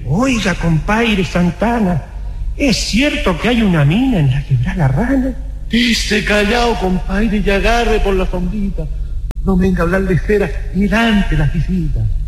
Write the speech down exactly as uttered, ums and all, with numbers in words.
Oiga, compadre Santana, ¿es cierto que hay una mina en la Quebrada Rana? Dice callao, compadre, y agarre por la sombrita. No venga a hablar de cera ni delante las visitas.